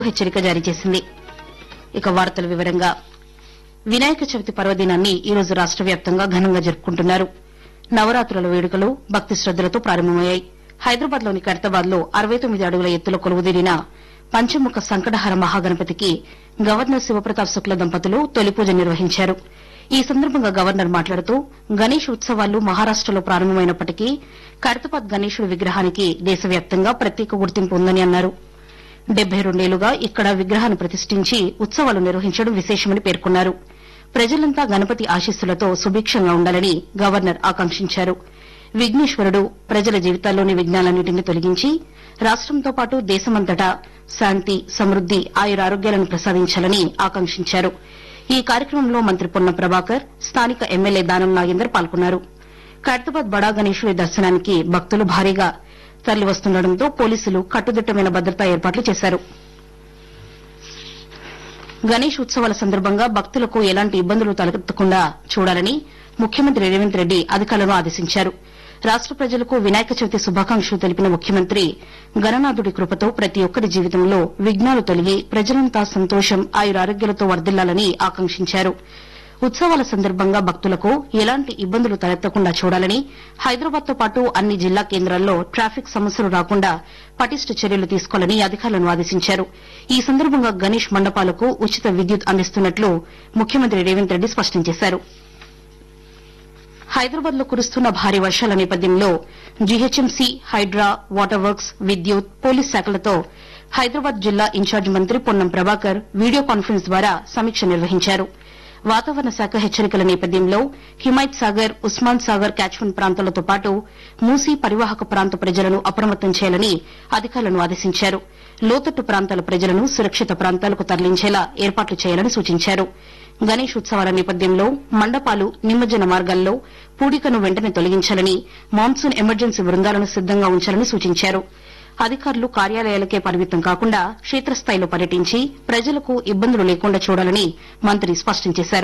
హెచ్చరిక జారీ చేసింది. ఇక వార్తల వివరంగా వినాయక చవితి పర్వదినాన్ని ఈ రోజు రాష్ట వ్యాప్తంగా ఘనంగా జరుపుకుంటున్నారు. నవరాత్రుల వేడుకలు భక్తి శ్రద్దలతో ప్రారంభమయ్యాయి. హైదరాబాద్లోని ఖైరతాబాద్లో 69 అడుగుల ఎత్తులో కొలువుదీరిన పంచముఖ సంకటహర మహాగణపతికి గవర్నర్ శివప్రతాప్ శుక్ల దంపతులు తొలి పూజ నిర్వహించారు. ఈ సందర్భంగా గవర్నర్ మాట్లాడుతూ గణేష్ ఉత్సవాలు మహారాష్టలో ప్రారంభమైనప్పటికీ ఖైరతాబాద్ గణేశుడి విగ్రహానికి దేశవ్యాప్తంగా ప్రత్యేక గుర్తింపు ఉందని అన్నారు. 72 ఏళ్లుగా ఇక్కడ విగ్రహాన్ని ప్రతిష్ఠించి ఉత్సవాలు నిర్వహించడం విశేషమని పేర్కొన్నారు. ప్రజలంతా గణపతి ఆశీస్సులతో సుభిక్షంగా ఉండాలని గవర్నర్ ఆకాంక్షించారు. విఘ్నేశ్వరుడు ప్రజల జీవితాల్లోని విఘ్నాలన్నింటినీ తొలగించి రాష్టంతో పాటు దేశమంతటా శాంతి సమృద్ది ఆయురారోగ్యాలను ప్రసాదించాలని ఆకాంక్షించారు. ఈ కార్యక్రమంలో మంత్రి పొన్నం ప్రభాకర్, స్థానిక ఎమ్మెల్యే దానం నాగేందర్ పాల్గొన్నారు. ఖైరతాబాద్ బడా గణేశుడి దర్శనానికి భక్తులు భారీగా తరలివస్తుండటంతో పోలీసులు కట్టుదిట్టమైన భద్రతా ఏర్పాట్లు చేశారు. గణేష్ ఉత్సవాల సందర్భంగా భక్తులకు ఎలాంటి ఇబ్బందులు తలెత్తకుండా చూడాలని ముఖ్యమంత్రి రేవంత్ రెడ్డి అధికారులను ఆదేశించారు. రాష్ట ప్రజలకు వినాయక చవితి శుభాకాంక్షలు తెలిపిన ముఖ్యమంత్రి గణనాథుడి కృపతో ప్రతి ఒక్కరి జీవితంలో విఘ్నాలు తొలగి ప్రజలంతా సంతోషం ఆయురారోగ్యాలతో వర్ధిల్లాలని ఆకాంక్షించారు. ఉత్సవాల సందర్భంగా భక్తులకు ఎలాంటి ఇబ్బందులు తలెత్తకుండా చూడాలని హైదరాబాద్తో పాటు అన్ని జిల్లా కేంద్రాల్లో ట్రాఫిక్ సమస్యలు రాకుండా పటిష్ట చర్యలు తీసుకోవాలని అధికారులను ఆదేశించారు. ఈ సందర్భంగా గణేష్ మండపాలకు ఉచిత విద్యుత్ అందిస్తున్నట్లు ముఖ్యమంత్రి రేవంత్ రెడ్డి స్పష్టం చేశారు. హైదరాబాద్ లో కురుస్తున్న భారీ వర్షాల నేపథ్యంలో జీహెచ్ఎంసీ, హైడ్రా, వాటర్ వర్క్స్, విద్యుత్, పోలీస్ శాఖలతో హైదరాబాద్ జిల్లా ఇన్ఛార్జ్ మంత్రి పొన్నం ప్రభాకర్ వీడియో కాన్ఫరెన్స్ ద్వారా సమీక్ష నిర్వహించారు. వాతావరణ శాఖ హెచ్చరికల నేపథ్యంలో హిమాయత్ సాగర్, ఉస్మాన్ సాగర్ క్యాచ్మెంట్ ప్రాంతాలతో పాటు మూసీ పరివాహక ప్రాంత ప్రజలను అప్రమత్తం చేయాలని అధికారులను ఆదేశించారు. లోతట్టు ప్రాంతాల ప్రజలను సురక్షిత ప్రాంతాలకు తరలించేలా ఏర్పాట్లు చేయాలని సూచించారు. గణేష్ ఉత్సవాల నేపథ్యంలో మండపాలు, నిమజ్జన మార్గాల్లో పూడికను వెంటనే తొలగించాలని, మాన్సూన్ ఎమర్జెన్సీ బృందాలను సిద్దంగా ఉంచాలని సూచించారు. అధికారులు కార్యాలయాలకే పరిమితం కాకుండా క్షేత్రస్థాయిలో పర్యటించి ప్రజలకు ఇబ్బందులు లేకుండా చూడాలని మంత్రి స్పష్టం చేశారు.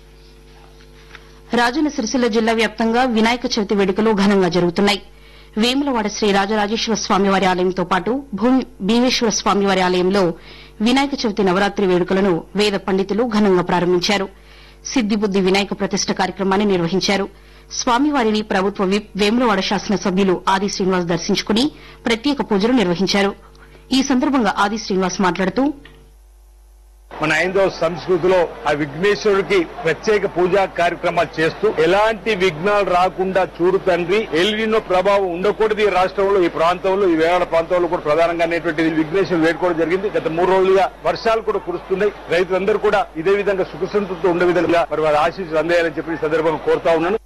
రాజన్న సిరిసిల్ల జిల్లా వ్యాప్తంగా వినాయక చవితి వేడుకలు ఘనంగా జరుగుతున్నాయి. వేములవాడ శ్రీ రాజరాజేశ్వర స్వామివారి ఆలయంతో పాటు భీమేశ్వర స్వామివారి ఆలయంలో వినాయక చవితి నవరాత్రి వేడుకలను వేద పండితులు ఘనంగా ప్రారంభించారు. సిద్దిబుద్ది వినాయక ప్రతిష్ట కార్యక్రమాన్ని నిర్వహించారు. స్వామివారిని ప్రభుత్వ విప్ వేములవాడ శాసనసభ్యులు ఆది శ్రీనివాస్ దర్శించుకుని ప్రత్యేక పూజలు నిర్వహించారు. ఈ సందర్భంగా ఆది శ్రీనివాస్ మాట్లాడుతూ మన హైందవ సంస్కృతిలో ఆ విఘ్నేశ్వరుడికి ప్రత్యేక పూజా కార్యక్రమాలు చేస్తూ ఎలాంటి విఘ్నాలు రాకుండా చూడు తండ్రి, ఎల్నినో ప్రభావం ఉండకూడదు ఈ రాష్ట్రంలో, ఈ ప్రాంతంలో, ఈ వేలాడ ప్రాంతంలో కూడా ప్రధానంగా అనేటువంటి విఘ్నేశ్వరుడు వేడుకోవడం జరిగింది. గత 3 రోజులుగా వర్షాలు కూడా కురుస్తున్నాయి. రైతులందరూ కూడా ఇదే విధంగా సుఖసంతృప్తితో ఉండే విధంగా మరి వారి ఆశీస్సులు అందేయాలని చెప్పి ఈ సందర్భంగా కోరుతా ఉన్నాను.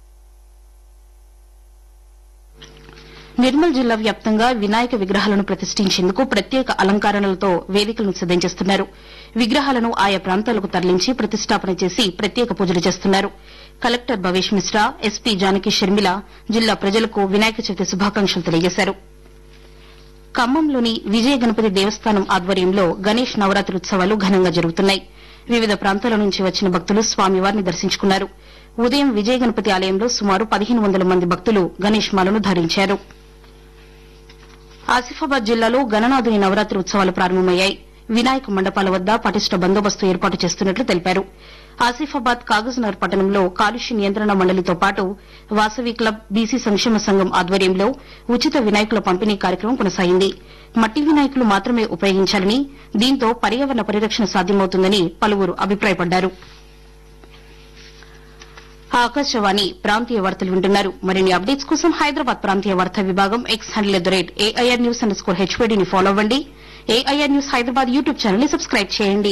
నిర్మల్ జిల్లా వ్యాప్తంగా వినాయక విగ్రహాలను ప్రతిష్ఠించేందుకు ప్రత్యేక అలంకరణలతో వేదికలను సిద్దం చేస్తున్నారు. విగ్రహాలను ఆయా ప్రాంతాలకు తరలించి ప్రతిష్టాపన చేసి ప్రత్యేక పూజలు చేస్తున్నారు. కలెక్టర్ భవేష్ మిశ్రా, ఎస్పీ జానకి షర్మిల జిల్లా ప్రజలకు వినాయక చవితి శుభాకాంక్షలు తెలియజేశారు. ఖమ్మంలోని విజయ గణపతి దేవస్థానం ఆధ్వర్యంలో గణేష్ నవరాత్రి ఉత్సవాలు ఘనంగా జరుగుతున్నాయి. వివిధ ప్రాంతాల నుంచి వచ్చిన భక్తులు స్వామివారిని దర్శించుకున్నారు. ఉదయం విజయ గణపతి ఆలయంలో సుమారు 1500 మంది భక్తులు గణేష్ మాలను ధరించారు. ఆసిఫాబాద్ జిల్లాలో గణనాథుని నవరాత్రి ఉత్సవాలు ప్రారంభమయ్యాయి. వినాయక మండపాల వద్ద పటిష్ట బందోబస్తు ఏర్పాటు చేస్తున్నట్లు తెలిపారు. ఆసిఫాబాద్ కాగజ్నగర్ పట్టణంలో కాలుష్య నియంత్రణ మండలితో పాటు వాసవి క్లబ్, బీసీ సంక్షేమ సంఘం ఆధ్వర్యంలో ఉచిత వినాయకుల పంపిణీ కార్యక్రమం కొనసాగింది. మట్టి వినాయకులు మాత్రమే ఉపయోగించాలని, దీంతో పర్యావరణ పరిరక్షణ సాధ్యమవుతుందని పలువురు అభిప్రాయపడ్డారు. ఆకాశవాణి ప్రాంతీయ వార్తలు వింటున్నారు. మరిన్ని అప్డేట్స్ కోసం హైదరాబాద్ ప్రాంతీయ వార్తా విభాగం ఎక్స్ హ్యాండిల్ @AIRnews_HYD ని ఫాలో అవ్వండి. AIR news Hyderabad YouTube channel ని సబ్స్క్రైబ్ చేయండి.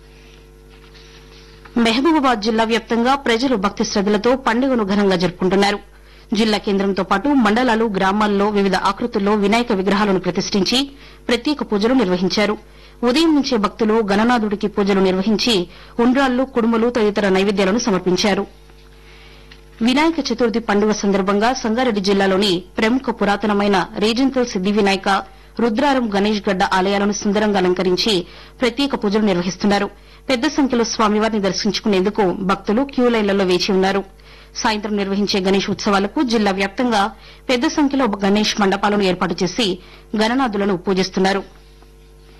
మహబూబాబాద్ జిల్లా వ్యాప్తంగా ప్రజలు భక్తి శ్రద్దలతో పండుగను ఘనంగా జరుపుకుంటున్నారు. జిల్లా కేంద్రంతో పాటు మండలాలు, గ్రామాల్లో వివిధ ఆకృతుల్లో వినాయక విగ్రహాలను ప్రతిష్ఠించి ప్రత్యేక పూజలు నిర్వహించారు. ఉదయం నుంచే భక్తులు గణనాథుడికి పూజలు నిర్వహించి ఉండ్రాళ్లు, కుడుములు తదితర నైవేద్యాలను సమర్పించారు. వినాయక చతుర్థి పండుగ సందర్భంగా సంగారెడ్డి జిల్లాలోని ప్రముఖ పురాతనమైన రీజెంటల్ సిద్ది వినాయక, రుద్రారం, గణేష్ గడ్డ ఆలయాలను సుందరంగా అలంకరించి ప్రత్యేక పూజలు నిర్వహిస్తున్నారు. పెద్ద సంఖ్యలో స్వామివారిని దర్శించుకునేందుకు భక్తులు క్యూలైన్లలో వేచి ఉన్నారు. సాయంత్రం నిర్వహించే గణేష్ ఉత్సవాలకు జిల్లా వ్యాప్తంగా పెద్ద సంఖ్యలో గణేష్ మండపాలను ఏర్పాటు చేసి గణనాథులను పూజిస్తున్నారు.